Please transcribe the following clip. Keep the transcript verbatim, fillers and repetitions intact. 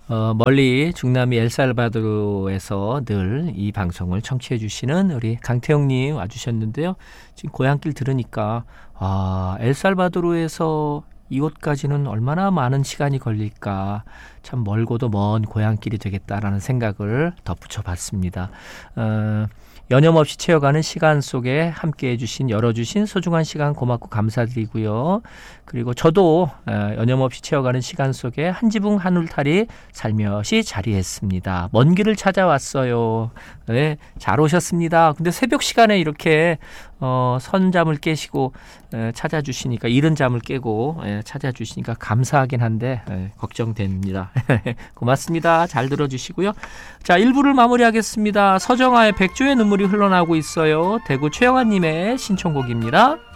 어, 멀리 중남미 엘살바도르에서 늘 이 방송을 청취해 주시는 우리 강태용님 와주셨는데요. 지금 고향길 들으니까 아, 엘살바도르에서 이곳까지는 얼마나 많은 시간이 걸릴까, 참 멀고도 먼 고향길이 되겠다라는 생각을 덧붙여 봤습니다. 어, 여념없이 채워가는 시간 속에 함께해 주신, 열어주신 소중한 시간 고맙고 감사드리고요. 그리고 저도 여념없이 채워가는 시간 속에 한 지붕 한 울타리 살며시 자리했습니다. 먼 길을 찾아왔어요. 네, 잘 오셨습니다. 근데 새벽 시간에 이렇게 어, 선잠을 깨시고 에, 찾아주시니까, 이른 잠을 깨고 에, 찾아주시니까 감사하긴 한데 에, 걱정됩니다. 고맙습니다. 잘 들어주시고요. 자, 일 부를 마무리하겠습니다. 서정아의 백조의 눈물이 흘러나오고 있어요. 대구 최영아님의 신청곡입니다.